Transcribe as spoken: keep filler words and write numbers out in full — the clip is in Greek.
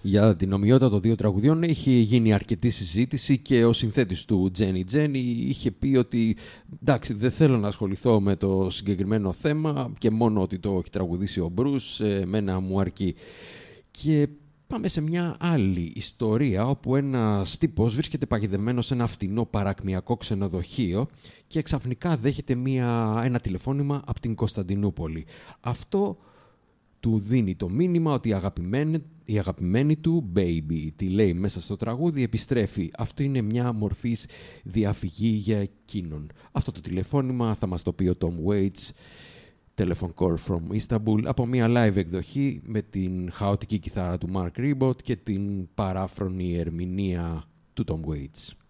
Για την ομοιότητα των δύο τραγουδιών είχε γίνει αρκετή συζήτηση και ο συνθέτης του Τζένι Τζένι είχε πει ότι εντάξει, δεν θέλω να ασχοληθώ με το συγκεκριμένο θέμα και μόνο ότι το έχει τραγουδήσει ο Μπρους, εμένα μου αρκεί. Και πάμε σε μια άλλη ιστορία όπου ένας τύπος βρίσκεται παγιδεμένος σε ένα φτηνό παρακμιακό ξενοδοχείο και ξαφνικά δέχεται μια, ένα τηλεφώνημα από την Κωνσταντινούπολη. Αυτό του δίνει το μήνυμα ότι η αγαπημένη, η αγαπημένη του baby, τη λέει μέσα στο τραγούδι, επιστρέφει. Αυτό είναι μια μορφής διαφυγή για εκείνον. Αυτό το τηλεφώνημα θα μας το πει ο Tom Waits, Telephone Call from Istanbul, από μια live εκδοχή με την χαοτική κιθάρα του Mark Ribot και την παράφρονη ερμηνεία του Tom Waits.